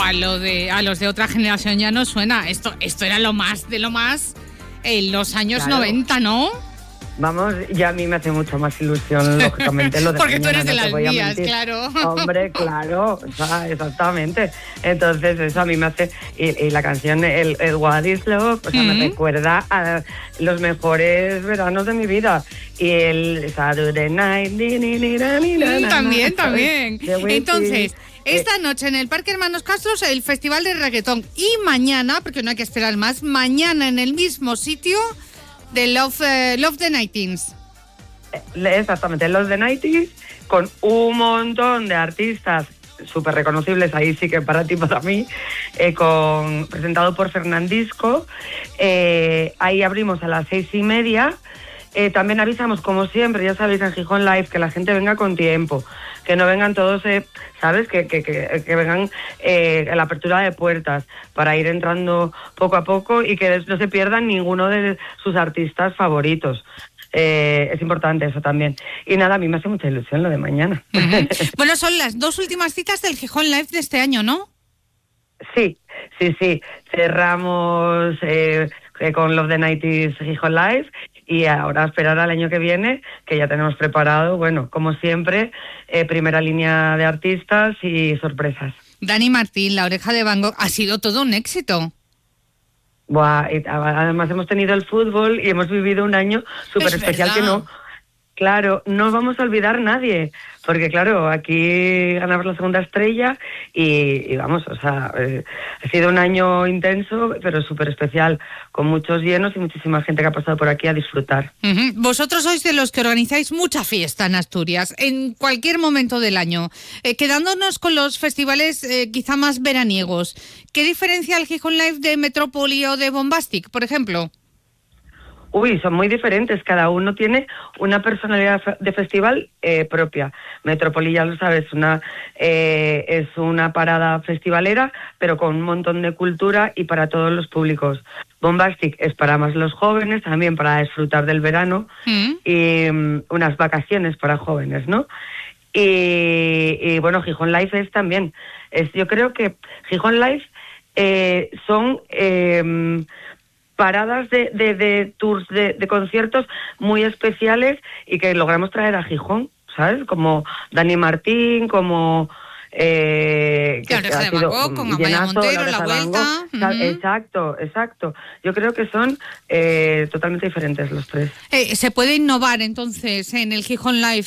a los de otra generación ya no suena. Esto era lo más de lo más en los años 90, ¿no? Vamos, ya a mí me hace mucho más ilusión, lógicamente, lo de porque mañana, tú eres de no las mías, claro. Hombre, claro, o sea, exactamente. Entonces, eso a mí me hace... Y la canción, el What is Love, o sea, me recuerda a los mejores veranos de mi vida. Y el Saturday Night... También. Entonces... Esta noche en el Parque Hermanos Castros, el Festival de Reggaetón. Y mañana, porque no hay que esperar más, mañana en el mismo sitio... de Love the 90s. Exactamente, Love the 90s, con un montón de artistas súper reconocibles, ahí sí que para ti, para mí, presentado por Fernandisco. Ahí abrimos a las 6:30. También avisamos, como siempre, ya sabéis, en Gijón Live, que la gente venga con tiempo, que no vengan todos, ¿sabes? Que vengan a la apertura de puertas para ir entrando poco a poco y que no se pierdan ninguno de sus artistas favoritos. Es importante eso también. Y nada, a mí me hace mucha ilusión lo de mañana. Bueno, son las 2 últimas citas del Gijón Live de este año, ¿no? Sí. Cerramos con Love the 90s Gijón Live. Y ahora esperar al año que viene, que ya tenemos preparado, bueno, como siempre, primera línea de artistas y sorpresas. Dani Martín, La Oreja de Van Gogh, ha sido todo un éxito. Buah, y además hemos tenido el fútbol y hemos vivido un año súper especial que no... Claro, no vamos a olvidar nadie, porque claro, aquí ganamos la segunda estrella y vamos, o sea, ha sido un año intenso, pero súper especial, con muchos llenos y muchísima gente que ha pasado por aquí a disfrutar. Vosotros sois de los que organizáis mucha fiesta en Asturias, en cualquier momento del año. Quedándonos con los festivales quizá más veraniegos, ¿qué diferencia el Gijón Live de Metrópoli o de Bombastic, por ejemplo? Uy, son muy diferentes, cada uno tiene una personalidad de festival propia. Metrópoli, ya lo sabes, es una parada festivalera, pero con un montón de cultura y para todos los públicos. Bombastic es para más los jóvenes, también para disfrutar del verano y unas vacaciones para jóvenes, ¿no? Y bueno, Gijón Live es también. Yo creo que Gijón Live son... paradas de tours, de conciertos muy especiales y que logramos traer a Gijón, ¿sabes? Como Dani Martín, como... La Oreja de Van Gogh, con Amaya Montero, La Vuelta. Exacto. Yo creo que son totalmente diferentes los tres. ¿Se puede innovar entonces en el Gijón Live